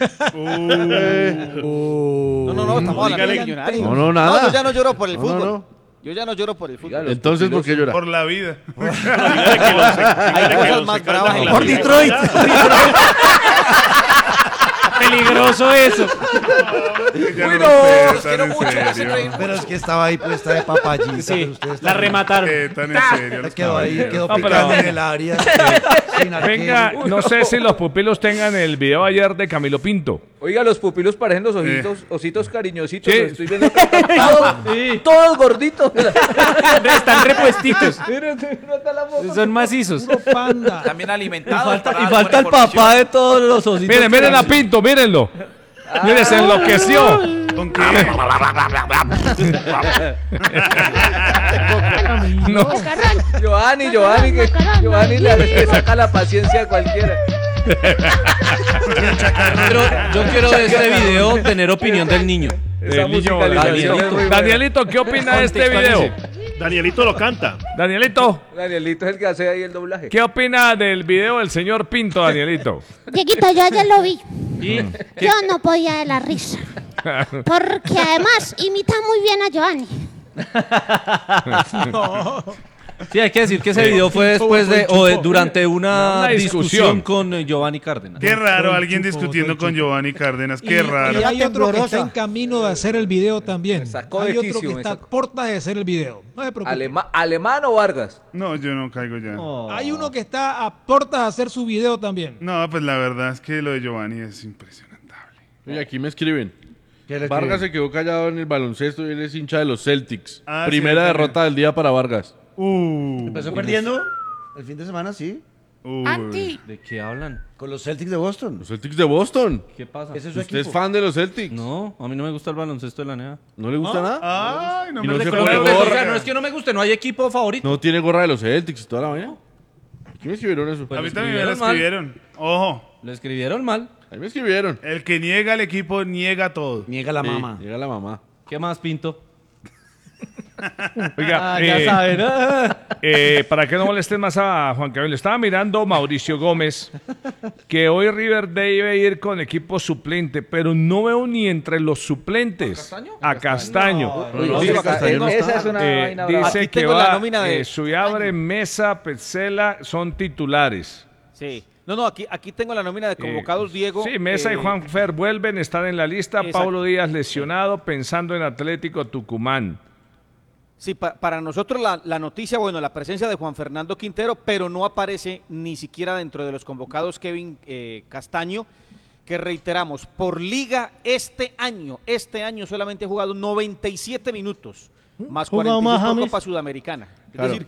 No, estamos hablando de Millonarios. No, nada. No, yo ya no lloro por el No, fútbol. no. Yo ya no lloro por el fútbol. Entonces, ¿por qué llora? Por la vida. Hay cosas más bravas en la Por vida. Detroit. Peligroso eso. Uy, no, los quiero mucho, me hacen reír. Pero es que estaba ahí puesta de papayita. Sí, ustedes la remataron. Tan en serio. quedó ahí, quedó No, pero- picando en el área. sin arquero. Venga, no sé si los pupilos tengan el video ayer de Camilo Pinto. Oiga, los pupilos parecen los ositos cariñositos. Sí. Los estoy viendo acá, todos gorditos. Están repuestitos. Miren, no está la boca. Son macizos. Panda. También alimentado. Y falta el papá de todos los ositos. Miren a Pinto, mírenlo. Miren, se enloqueció. ¿Con qué? No. Giovanni le saca la paciencia a cualquiera. Yo quiero de este video tener opinión del niño. Esa El niño musicalización es muy Danielito. buena. Danielito, ¿qué opina de este video? Danielito lo canta. Danielito, Danielito es el que hace ahí el doblaje. ¿qué opina del video del señor Pinto, Danielito? Dieguito, yo ayer lo vi. ¿Y? Yo no podía de la risa. Porque además imita muy bien a Giovanni. Sí, hay que decir que ese video fue después durante una discusión con Giovanni Cárdenas. Qué raro alguien discutiendo con Giovanni Cárdenas. Qué raro. Y hay otro que está en camino de hacer el video también. sacó de Hay otro quicio, que me está a sacó. puertas de hacer el video. No se preocupe. ¿Alemán o Vargas? No, yo no caigo ya. Hay uno que está a puertas de hacer su video también. No, pues la verdad es que lo de Giovanni es impresionante. Oye, aquí me escriben. ¿Qué le Vargas escriben? se quedó callado en el baloncesto y él es hincha de los Celtics. Ah, Primera sí, derrota del día para Vargas. ¿Empezó perdiendo? El fin de semana, sí. ¿De qué hablan? Con los Celtics de Boston. Los Celtics de Boston. ¿Qué pasa? Ese es su ¿Usted es equipo. fan de los Celtics? No, a mí no me gusta el baloncesto de la NEA. ¿No le gusta nada? Ay, no Y me no se recuerdo. pone Pero, gorra. no es que no me guste, no hay equipo favorito. No tiene gorra de los Celtics y toda la vaina. ¿Quién me escribieron eso? Pues A mí lo también me lo escribieron escribieron. Ojo, Lo escribieron mal. Ahí me escribieron. el que niega al equipo niega todo. Niega la Sí, mamá. llega la mamá. ¿Qué más, Pinto? Oiga, Ya saben. para que no molesten más a Juan Camilo, estaba mirando Mauricio Gómez que hoy River debe ir con equipo suplente, pero no veo ni entre los suplentes a Castaño. Esa es una vaina brava. Dice Aquí que tengo la va nómina de- Suyabre, Mesa, Petzela son titulares. Sí. No, aquí tengo la nómina de convocados, Diego. Sí, Mesa y Juanfer vuelven, están en la lista. Exacto. Paulo Díaz lesionado, pensando en Atlético Tucumán. Sí, para nosotros la noticia, bueno, la presencia de Juan Fernando Quintero, pero no aparece ni siquiera dentro de los convocados Kevin Castaño, que reiteramos, por liga este año solamente ha jugado 97 minutos, más Jugado 46 más, por James. Copa Sudamericana. Es Claro. decir,